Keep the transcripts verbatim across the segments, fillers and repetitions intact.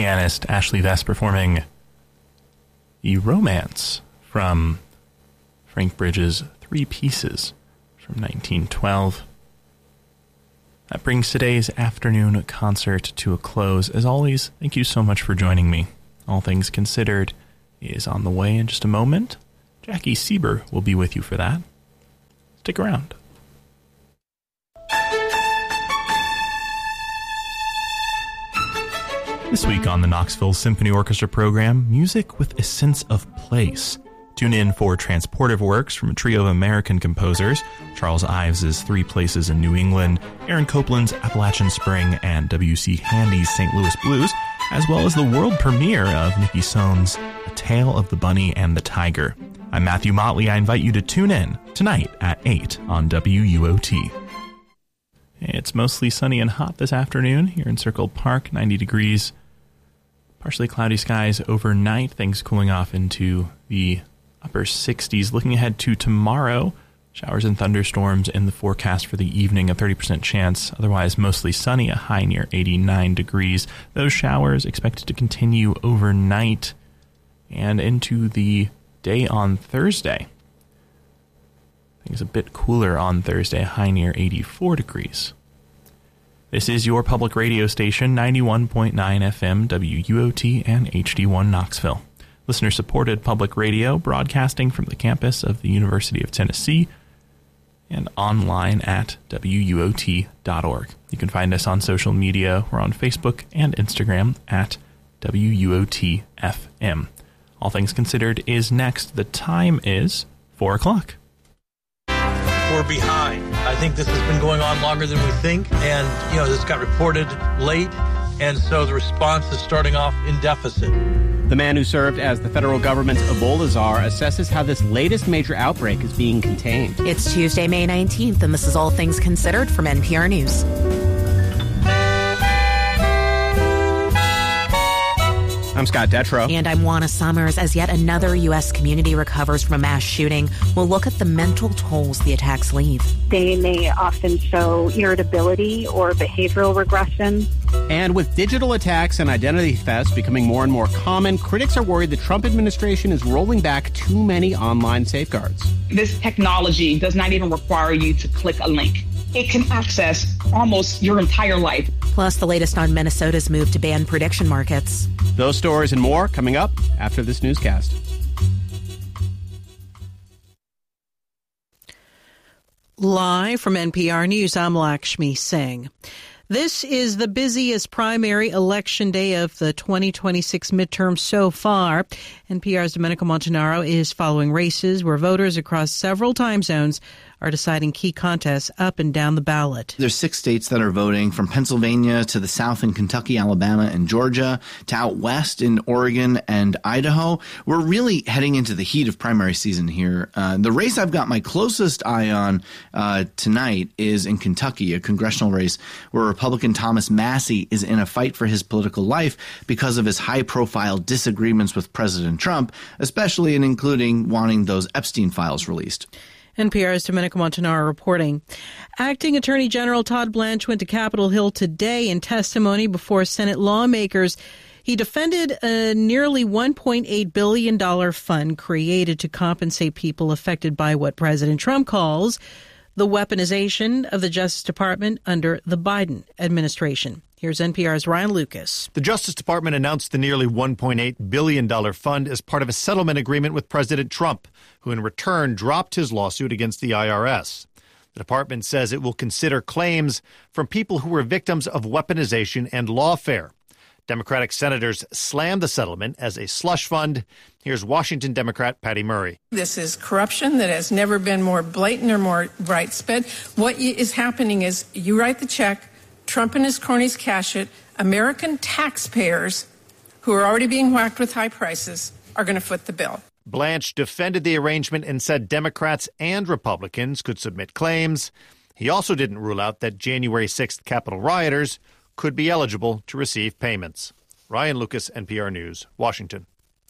pianist Ashley Vest performing the Romance from Frank Bridges' Three Pieces from nineteen twelve. That brings today's afternoon concert to a close. As always, thank you so much for joining me. All Things Considered is on the way in just a moment. Jackie Sieber will be with you for that. Stick around. This week on the Knoxville Symphony Orchestra program, music with a sense of place. Tune in for Transportive Works from a trio of American composers, Charles Ives' Three Places in New England, Aaron Copland's Appalachian Spring, and W C Handy's Saint Louis Blues, as well as the world premiere of Nikki Sohn's A Tale of the Bunny and the Tiger. I'm Matthew Motley. I invite you to tune in tonight at eight on W U O T. It's mostly sunny and hot this afternoon here in Circle Park, ninety degrees. Partially cloudy skies overnight, things cooling off into the upper sixties. Looking ahead to tomorrow, showers and thunderstorms in the forecast for the evening, a thirty percent chance. Otherwise, mostly sunny, a high near eighty-nine degrees. Those showers expected to continue overnight and into the day on Thursday. Things a bit cooler on Thursday, a high near eighty-four degrees. This is your public radio station, ninety-one point nine F M, W U O T, and H D one Knoxville. Listener-supported public radio, broadcasting from the campus of the University of Tennessee and online at W U O T dot org. You can find us on social media. We're on Facebook and Instagram at W U O T F M. All Things Considered is next. The time is four o'clock. We're behind. I think this has been going on longer than we think, and, you know, this got reported late, and so the response is starting off in deficit. The man who served as the federal government's Ebola czar assesses how this latest major outbreak is being contained. It's Tuesday, May nineteenth, and this is All Things Considered from N P R News. I'm Scott Detrow. And I'm Juana Summers. As yet another U S community recovers from a mass shooting, we'll look at the mental tolls the attacks leave. They may often show irritability or behavioral regression. And with digital attacks and identity thefts becoming more and more common, critics are worried the Trump administration is rolling back too many online safeguards. This technology does not even require you to click a link. It can access almost your entire life. Plus, the latest on Minnesota's move to ban prediction markets. Those stories and more coming up after this newscast. Live from N P R News, I'm Lakshmi Singh. This is the busiest primary election day of the twenty twenty-six midterm so far. N P R's Domenico Montanaro is following races where voters across several time zones are deciding key contests up and down the ballot. There's six states that are voting, from Pennsylvania to the south in Kentucky, Alabama, and Georgia, to out west in Oregon and Idaho. We're really heading into the heat of primary season here. Uh, the race I've got my closest eye on uh, tonight is in Kentucky, a congressional race where Republican Thomas Massie is in a fight for his political life because of his high-profile disagreements with President Trump, especially in including wanting those Epstein files released. N P R's Domenico Montanaro reporting. Acting Attorney General Todd Blanche went to Capitol Hill today in testimony before Senate lawmakers. He defended a nearly one point eight billion dollars fund created to compensate people affected by what President Trump calls the weaponization of the Justice Department under the Biden administration. Here's N P R's Ryan Lucas. The Justice Department announced the nearly one point eight billion dollars fund as part of a settlement agreement with President Trump, who in return dropped his lawsuit against the I R S. The department says it will consider claims from people who were victims of weaponization and lawfare. Democratic senators slammed the settlement as a slush fund. Here's Washington Democrat Patty Murray. This is corruption that has never been more blatant or more widespread. What is happening is you write the check, Trump and his cronies cash it. American taxpayers, who are already being whacked with high prices, are going to foot the bill. Blanche defended the arrangement and said Democrats and Republicans could submit claims. He also didn't rule out that January sixth Capitol rioters could be eligible to receive payments. Ryan Lucas, N P R News, Washington.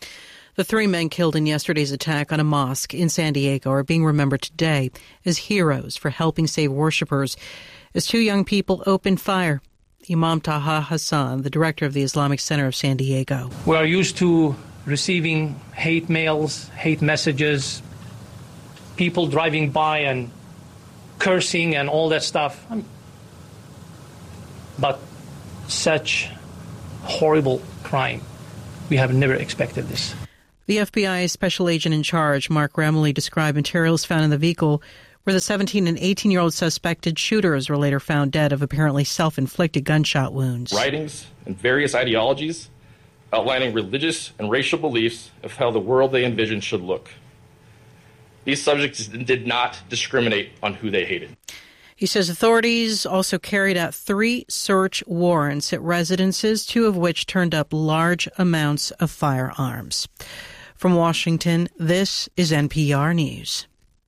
The three men killed in yesterday's attack on a mosque in San Diego are being remembered today as heroes for helping save worshipers as two young people opened fire. Imam Taha Hassan, the director of the Islamic Center of San Diego. We are used to receiving hate mails, hate messages, people driving by and cursing and all that stuff. But such horrible crime, we have never expected this. The F B I special agent in charge, Mark Remley, described materials found in the vehicle where the seventeen and eighteen-year-old suspected shooters were later found dead of apparently self-inflicted gunshot wounds. Writings and various ideologies outlining religious and racial beliefs of how the world they envisioned should look. These subjects did not discriminate on who they hated. He says authorities also carried out three search warrants at residences, two of which turned up large amounts of firearms. From Washington, this is N P R News.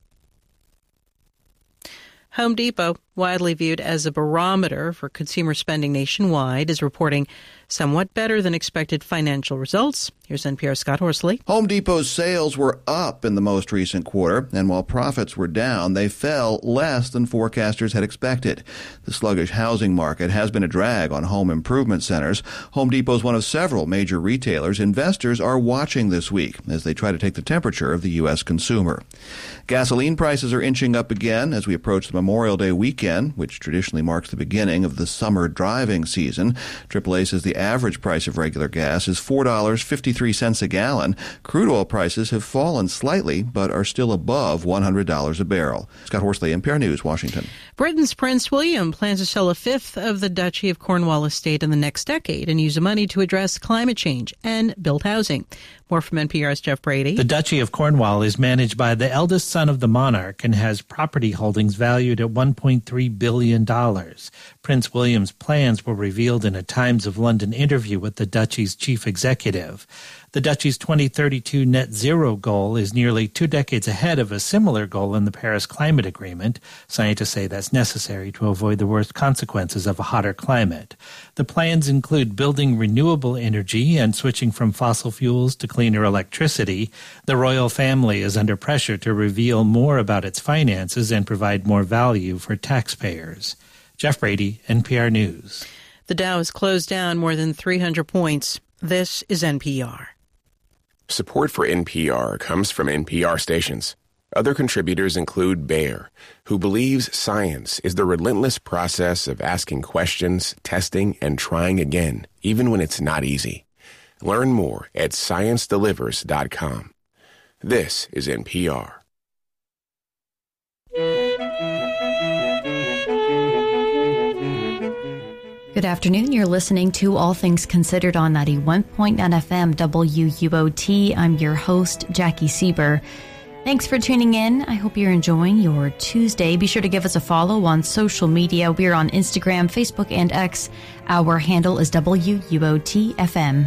Home Depot, widely viewed as a barometer for consumer spending nationwide, is reporting somewhat better than expected financial results. Here's N P R's Scott Horsley. Home Depot's sales were up in the most recent quarter, and while profits were down, they fell less than forecasters had expected. The sluggish housing market has been a drag on home improvement centers. Home Depot is one of several major retailers investors are watching this week as they try to take the temperature of the U S consumer. Gasoline prices are inching up again as we approach the Memorial Day weekend, which traditionally marks the beginning of the summer driving season. triple A says the average price of regular gas is four dollars and fifty-three cents a gallon. Crude oil prices have fallen slightly, but are still above one hundred dollars a barrel. Scott Horsley, N P R News, Washington. Britain's Prince William plans to sell a fifth of the Duchy of Cornwall estate in the next decade and use the money to address climate change and build housing. More from N P R's Jeff Brady. The Duchy of Cornwall is managed by the eldest son of the monarch and has property holdings valued at one point three billion dollars. Prince William's plans were revealed in a Times of London interview with the Duchy's chief executive. The Duchy's twenty thirty-two net zero goal is nearly two decades ahead of a similar goal in the Paris Climate Agreement. Scientists say that's necessary to avoid the worst consequences of a hotter climate. The plans include building renewable energy and switching from fossil fuels to cleaner electricity. The royal family is under pressure to reveal more about its finances and provide more value for taxpayers. Jeff Brady, N P R News. The Dow has closed down more than three hundred points. This is N P R. Support for N P R comes from N P R stations. Other contributors include Bayer, who believes science is the relentless process of asking questions, testing, and trying again, even when it's not easy. Learn more at science delivers dot com. This is N P R. Good afternoon. You're listening to All Things Considered on ninety-one point nine F M W U O T. I'm your host, Jackie Sieber. Thanks for tuning in. I hope you're enjoying your Tuesday. Be sure to give us a follow on social media. We're on Instagram, Facebook, and X. Our handle is W U O T F M.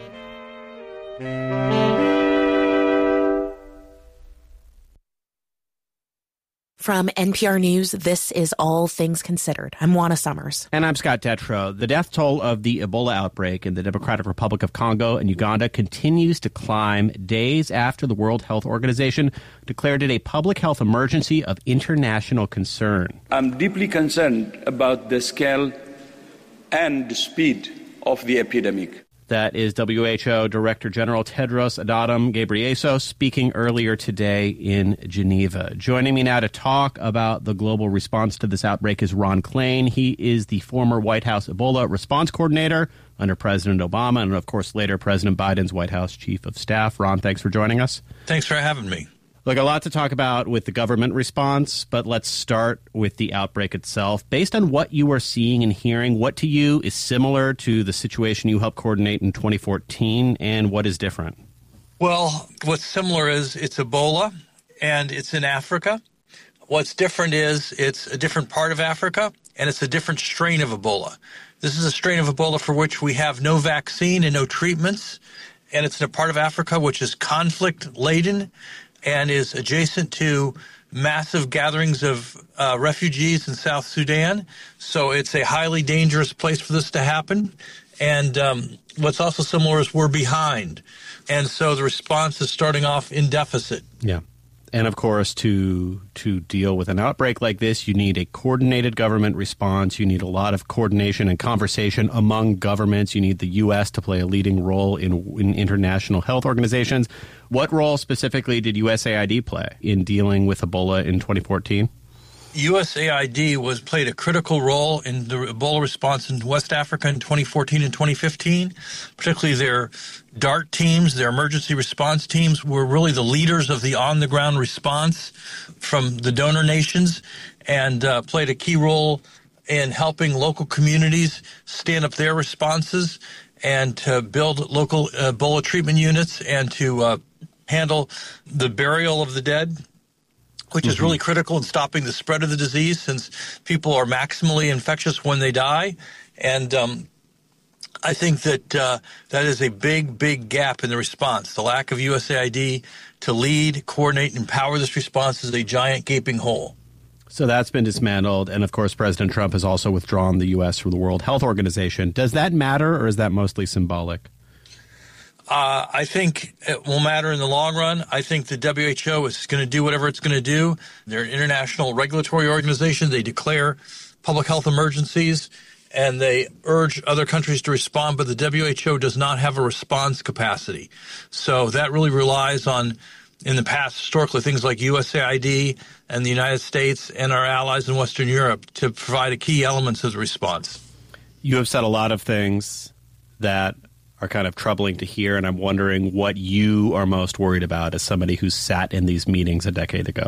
From N P R News, this is All Things Considered. I'm Juana Summers. And I'm Scott Tetro. The death toll of the Ebola outbreak in the Democratic Republic of Congo and Uganda continues to climb days after the World Health Organization declared it a public health emergency of international concern. I'm deeply concerned about the scale and the speed of the epidemic. That is W H O Director General Tedros Adhanom Ghebreyesus speaking earlier today in Geneva. Joining me now to talk about the global response to this outbreak is Ron Klain. He is the former White House Ebola response coordinator under President Obama and, of course, later President Biden's White House chief of staff. Ron, thanks for joining us. Thanks for having me. Look, a lot to talk about with the government response, but let's start with the outbreak itself. Based on what you are seeing and hearing, what to you is similar to the situation you helped coordinate in twenty fourteen, and what is different? Well, what's similar is it's Ebola, and it's in Africa. What's different is it's a different part of Africa, and it's a different strain of Ebola. This is a strain of Ebola for which we have no vaccine and no treatments, and it's in a part of Africa which is conflict-laden and is adjacent to massive gatherings of uh, refugees in South Sudan. So it's a highly dangerous place for this to happen. And um, what's also similar is we're behind. And so the response is starting off in deficit. Yeah. And of course, to to deal with an outbreak like this, you need a coordinated government response. You need a lot of coordination and conversation among governments. You need the U S to play a leading role in, in international health organizations. What role specifically did U S A I D play in dealing with Ebola in twenty fourteen? U S A I D was played a critical role in the Ebola response in West Africa in twenty fourteen and twenty fifteen, particularly their DART teams, their emergency response teams were really the leaders of the on-the-ground response from the donor nations and uh, played a key role in helping local communities stand up their responses and to build local Ebola treatment units and to uh, handle the burial of the dead, which is really critical in stopping the spread of the disease since people are maximally infectious when they die. And um, I think that uh, that is a big, big gap in the response. The lack of U S A I D to lead, coordinate, and empower this response is a giant gaping hole. So that's been dismantled. And, of course, President Trump has also withdrawn the U S from the World Health Organization. Does that matter, or is that mostly symbolic? Uh, I think it will matter in the long run. I think the W H O is going to do whatever it's going to do. They're an international regulatory organization. They declare public health emergencies, and they urge other countries to respond, but the W H O does not have a response capacity. So that really relies on, in the past, historically, things like U S A I D and the United States and our allies in Western Europe to provide a key elements of the response. You have said a lot of things that are kind of troubling to hear, and I'm wondering what you are most worried about as somebody who sat in these meetings a decade ago.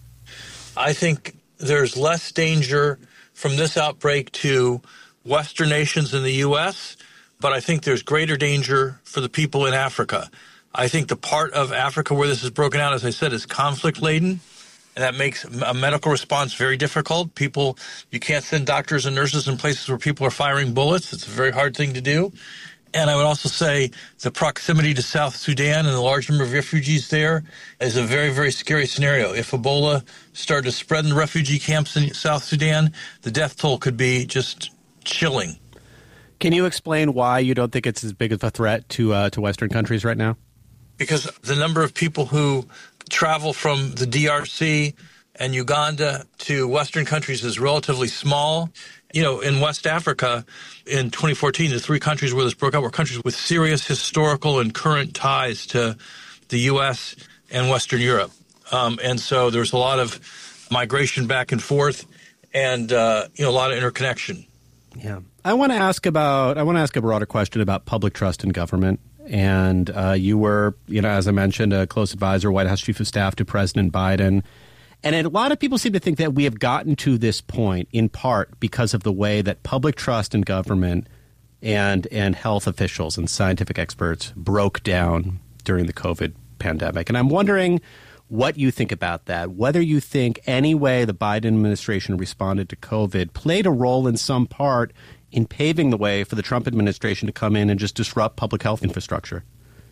I think there's less danger from this outbreak to Western nations in the U S, but I think there's greater danger for the people in Africa. I think the part of Africa where this is broken out, as I said, is conflict-laden, and that makes a medical response very difficult. People, you can't send doctors and nurses in places where people are firing bullets. It's a very hard thing to do. And I would also say the proximity to South Sudan and the large number of refugees there is a very, very scary scenario. If Ebola started to spread in the refugee camps in South Sudan, the death toll could be just chilling. Can you explain why you don't think it's as big of a threat to uh, to Western countries right now? Because the number of people who travel from the D R C and Uganda to Western countries is relatively small. You know, in West Africa, in twenty fourteen, the three countries where this broke out were countries with serious historical and current ties to the U S and Western Europe. Um, and so there's a lot of migration back and forth and, uh, you know, a lot of interconnection. Yeah. I want to ask about, I want to ask a broader question about public trust in government. And uh, you were, you know, as I mentioned, a close advisor, White House Chief of Staff to President Biden. And a lot of people seem to think that we have gotten to this point in part because of the way that public trust in government and and health officials and scientific experts broke down during the COVID pandemic. And I'm wondering what you think about that, whether you think any way the Biden administration responded to COVID played a role in some part in paving the way for the Trump administration to come in and just disrupt public health infrastructure.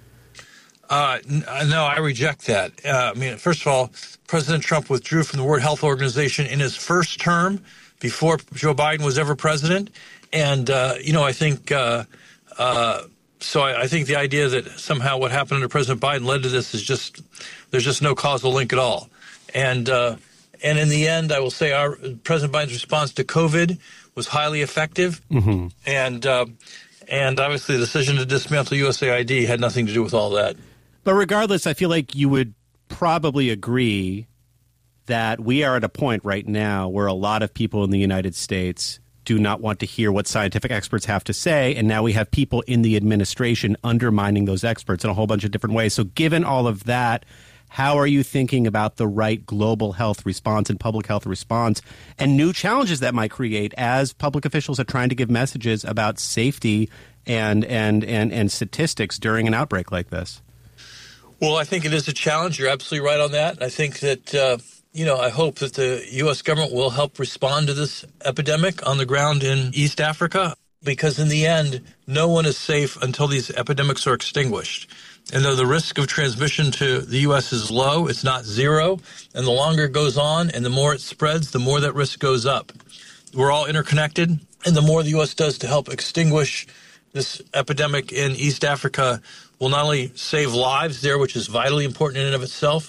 Uh, no, I reject that. Uh, I mean, first of all, President Trump withdrew from the World Health Organization in his first term before Joe Biden was ever president. And, uh, you know, I think uh, uh, so I, I think the idea that somehow what happened under President Biden led to this is just there's just no causal link at all. And uh, and in the end, I will say our President Biden's response to COVID was highly effective. Mm-hmm. And uh, and obviously the decision to dismantle U S A I D had nothing to do with all that. But regardless, I feel like you would probably agree that we are at a point right now where a lot of people in the United States do not want to hear what scientific experts have to say. And now we have people in the administration undermining those experts in a whole bunch of different ways. So given all of that, how are you thinking about the right global health response and public health response and new challenges that might create as public officials are trying to give messages about safety and and and, and statistics during an outbreak like this? Well, I think it is a challenge. You're absolutely right on that. I think that, uh, you know, I hope that the U S government will help respond to this epidemic on the ground in East Africa, because in the end, no one is safe until these epidemics are extinguished. And though the risk of transmission to the U S is low, it's not zero. And the longer it goes on and the more it spreads, the more that risk goes up. We're all interconnected. And the more the U S does to help extinguish this epidemic in East Africa will not only save lives there, which is vitally important in and of itself,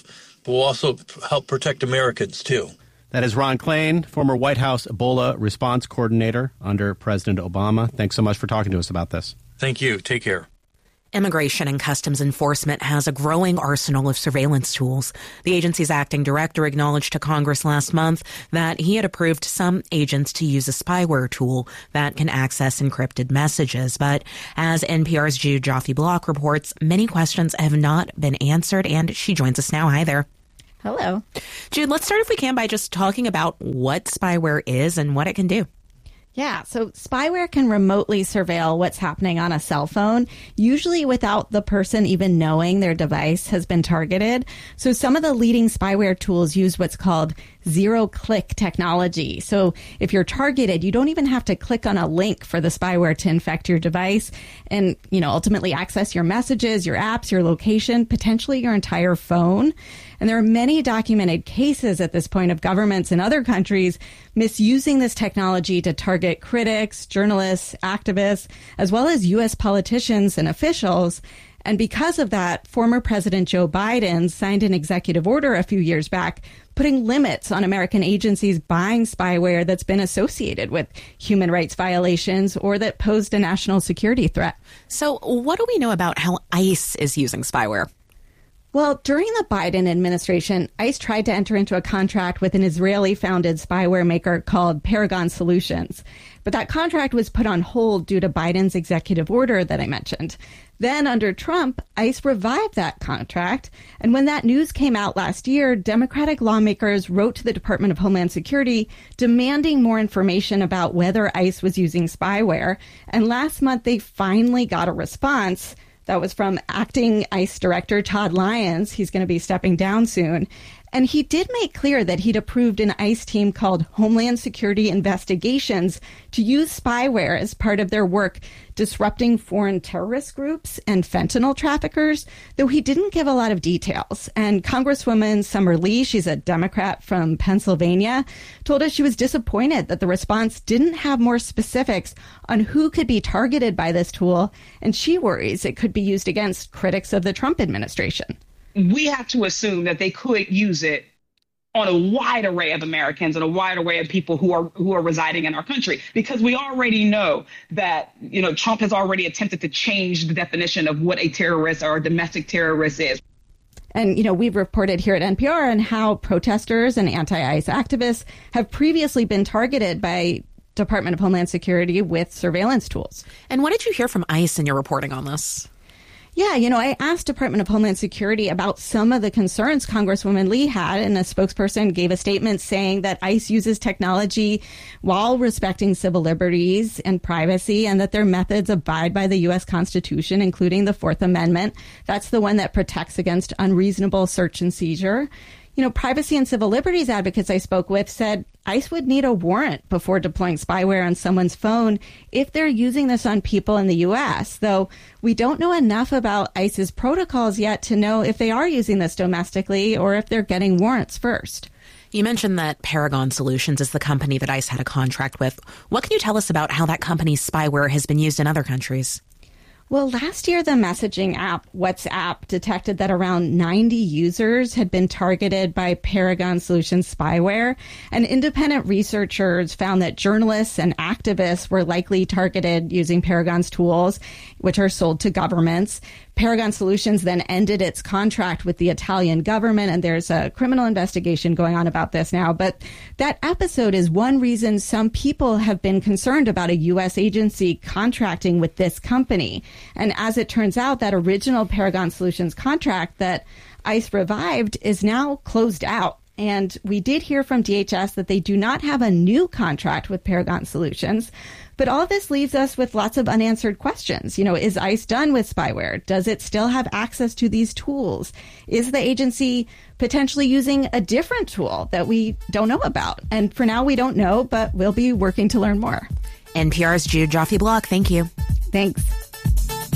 but will also help protect Americans, too. That is Ron Klain, former White House Ebola response coordinator under President Obama. Thanks so much for talking to us about this. Thank you. Take care. Immigration and Customs Enforcement has a growing arsenal of surveillance tools. The agency's acting director acknowledged to Congress last month that he had approved some agents to use a spyware tool that can access encrypted messages. But as N P R's Jude Joffe-Block reports, many questions have not been answered, and she joins us now. Hi there. Hello. Jude, let's start, if we can, by just talking about what spyware is and what it can do. Yeah, so spyware can remotely surveil what's happening on a cell phone, usually without the person even knowing their device has been targeted. So some of the leading spyware tools use what's called zero-click technology. So if you're targeted, you don't even have to click on a link for the spyware to infect your device and, you know, ultimately access your messages, your apps, your location, potentially your entire phone. And there are many documented cases at this point of governments in other countries misusing this technology to target critics, journalists, activists, as well as U S politicians and officials. And because of that, former President Joe Biden signed an executive order a few years back putting limits on American agencies buying spyware that's been associated with human rights violations or that posed a national security threat. So what do we know about how ICE is using spyware? Well, during the Biden administration, ICE tried to enter into a contract with an Israeli-founded spyware maker called Paragon Solutions. But that contract was put on hold due to Biden's executive order that I mentioned. Then under Trump, ICE revived that contract. And when that news came out last year, Democratic lawmakers wrote to the Department of Homeland Security demanding more information about whether ICE was using spyware. And last month, they finally got a response. That was from acting ICE Director Todd Lyons. He's going to be stepping down soon. And he did make clear that he'd approved an ICE team called Homeland Security Investigations to use spyware as part of their work disrupting foreign terrorist groups and fentanyl traffickers, though he didn't give a lot of details. And Congresswoman Summer Lee, she's a Democrat from Pennsylvania, told us she was disappointed that the response didn't have more specifics on who could be targeted by this tool, and she worries it could be used against critics of the Trump administration. We have to assume that they could use it on a wide array of Americans and a wide array of people who are who are residing in our country, because we already know that, you know, Trump has already attempted to change the definition of what a terrorist or a domestic terrorist is. And, you know, we've reported here at N P R on how protesters and anti-ICE activists have previously been targeted by Department of Homeland Security with surveillance tools. And what did you hear from ICE in your reporting on this? Yeah, you know, I asked Department of Homeland Security about some of the concerns Congresswoman Lee had, and a spokesperson gave a statement saying that ICE uses technology while respecting civil liberties and privacy, and that their methods abide by the U S Constitution, including the Fourth Amendment. That's the one that protects against unreasonable search and seizure. You know, privacy and civil liberties advocates I spoke with said ICE would need a warrant before deploying spyware on someone's phone if they're using this on people in the U S, though we don't know enough about ICE's protocols yet to know if they are using this domestically or if they're getting warrants first. You mentioned that Paragon Solutions is the company that ICE had a contract with. What can you tell us about how that company's spyware has been used in other countries? Well, last year, the messaging app WhatsApp detected that around ninety users had been targeted by Paragon Solutions spyware, and independent researchers found that journalists and activists were likely targeted using Paragon's tools, which are sold to governments. Paragon Solutions then ended its contract with the Italian government, and there's a criminal investigation going on about this now. But that episode is one reason some people have been concerned about a U S agency contracting with this company. And as it turns out, that original Paragon Solutions contract that ICE revived is now closed out. And we did hear from D H S that they do not have a new contract with Paragon Solutions. But all this leaves us with lots of unanswered questions. You know, is ICE done with spyware? Does it still have access to these tools? Is the agency potentially using a different tool that we don't know about? And for now, we don't know, but we'll be working to learn more. N P R's Jude Joffe-Block, thank you. Thanks.